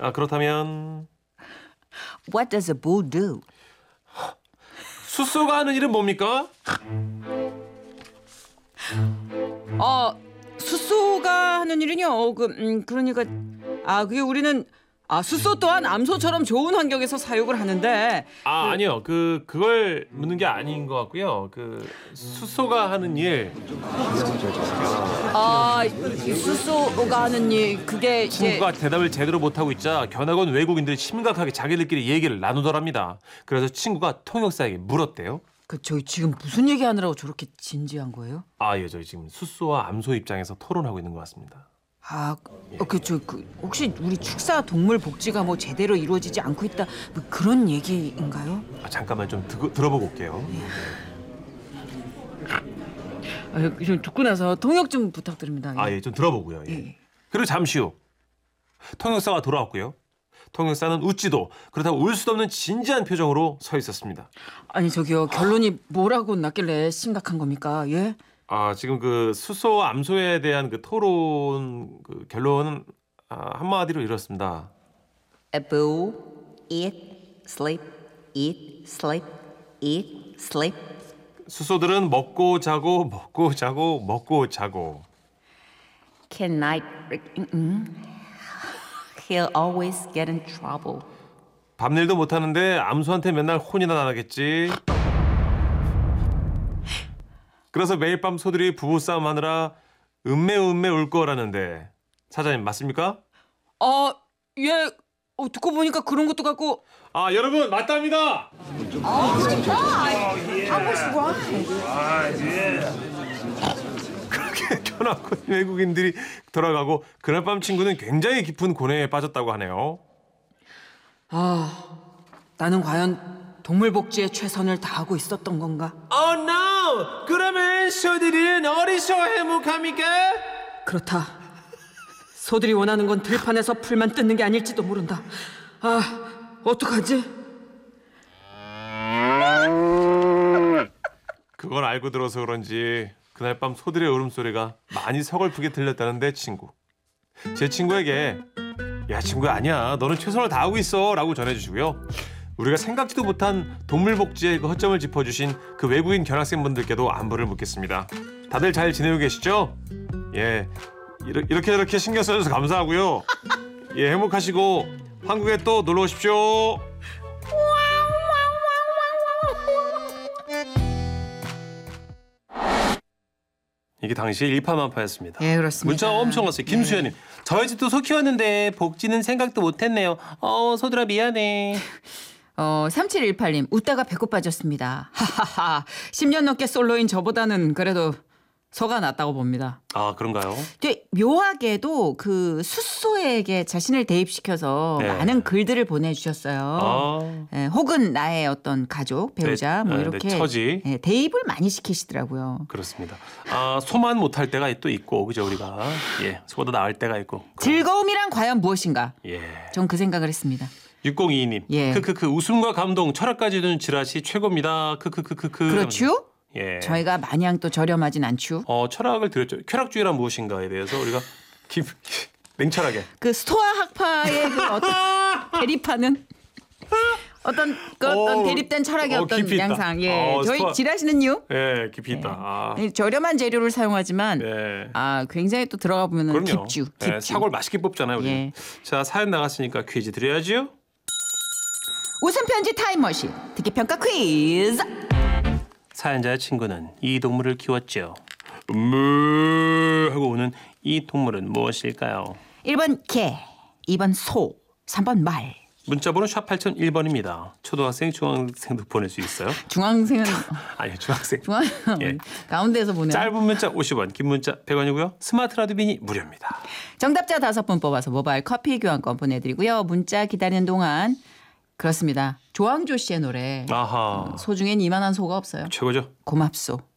그렇다면 What does a bull do? 숫소가 하는 일은 뭡니까? 숫소가 하는 일은요. 그러니까 그게 우리는 숫소 또한 암소처럼 좋은 환경에서 사육을 하는데 아니요. 그걸 묻는 게 아닌 것 같고요. 숫소가 하는 일. 숫소가 하는 일 그게 이제 친구가 대답을 제대로 못하고 있자 견학원 외국인들이 심각하게 자기들끼리 얘기를 나누더랍니다. 그래서 친구가 통역사에게 물었대요. 저희 지금 무슨 얘기하느라고 저렇게 진지한 거예요? 예, 저희 지금 숫소와 암소 입장에서 토론하고 있는 것 같습니다. 혹시 우리 축사 동물 복지가 뭐 제대로 이루어지지 않고 있다 뭐 그런 얘기인가요? 잠깐만 좀 들어보고 올게요. 좀 듣고 나서 통역 좀 부탁드립니다. 예, 좀 들어보고요. 예. 예. 그리고 잠시 후 통역사가 돌아왔고요. 통역사는 웃지도 그렇다고 울 수도 없는 진지한 표정으로 서 있었습니다. 아니 저기요 결론이 뭐라고 났길래 심각한 겁니까? 예? 지금 숫소와 암소에 대한 토론 결론은 한마디로 이렇습니다. A bull eat, sleep, eat, sleep, eat, sleep. 숫소들은 먹고 자고 먹고 자고 먹고 자고. Can night He'll always get in trouble. 밤일도 못하는데 암소한테 맨날 혼이나 나겠지. 그래서 매일 밤 소들이 부부싸움 하느라 음메 울 거라는데 사장님 맞습니까? 예. 듣고 보니까 그런 것도 같고. 여러분 맞답니다. 그렇게 견학원 외국인들이 돌아가고 그날 밤 친구는 굉장히 깊은 고뇌에 빠졌다고 하네요. 나는 과연 동물복지에 최선을 다하고 있었던 건가? no! 그러면 소들은 어디서 해묵합니까? 그렇다. 소들이 원하는 건 들판에서 풀만 뜯는 게 아닐지도 모른다. 어떡하지? 그걸 알고 들어서 그런지 그날 밤 소들의 울음소리가 많이 서글프게 들렸다는데 제 친구에게 야 친구야 아니야 너는 최선을 다하고 있어 라고 전해주시고요. 우리가 생각지도 못한 동물복지의 허점을 짚어주신 그 외국인 견학생분들께도 안부를 묻겠습니다. 다들 잘 지내고 계시죠? 예, 이렇게 신경 써줘서 감사하고요. 예, 행복하시고 한국에 또 놀러 오십시오. 이게 당시에 일파만파였습니다. 예, 그렇습니다. 문자 엄청 왔어요. 김수현님. 저희 집도 소 키웠는데 복지는 생각도 못했네요. 소들아 미안해. 3718님 웃다가 배꼽 빠졌습니다. 하하하 10년 넘게 솔로인 저보다는 그래도 소가 낫다고 봅니다. 그런가요? 근데 묘하게도 숫소에게 자신을 대입시켜서 네. 많은 글들을 보내주셨어요. 혹은 나의 어떤 가족, 배우자 이렇게 처지. 대입을 많이 시키시더라고요. 그렇습니다. 소만 못할 때가 또 있고 그죠 우리가 소보다 나을 때가 있고. 즐거움이란 과연 무엇인가? 전 그 생각을 했습니다. 6022님. 크크크 웃음과 감동 철학까지 든 지라시 최고입니다. 크크크크크. 그렇죠? 예. 저희가 마냥 또 저렴하진 않죠. 철학을 드렸죠. 쾌락주의란 무엇인가에 대해서 우리가 냉철하게. 스토아 학파의 어떤 대립하는 어떤 대립된 철학의 어떤 양상. 저희 지라시는요. 깊이 있다. 저렴한 재료를 사용하지만 굉장히 또 들어가 보면은 깊죠. 사골 맛있게 뽑잖아요. 우리. 자 사연 나갔으니까 퀴즈 드려야죠. 웃음 편지 타임머신 듣기 평가 퀴즈. 사연자의 친구는 이 동물을 키웠죠. 하고 우는 이 동물은 무엇일까요? 1번 개, 2번 소, 3번 말. 문자번호 샵 8001번입니다. 초등학생, 중학생도 보낼 수 있어요. 중학생은 아니요, 중학생. 가운데에서 보내요. 짧은 문자 50원, 긴 문자 100원이고요. 스마트 라디오 미니 무료입니다. 정답자 5분 뽑아서 모바일 커피 교환권 보내드리고요. 문자 기다리는 동안 그렇습니다. 조항조 씨의 노래. 아하. 소 중엔 이만한 소가 없어요. 최고죠. 고맙소.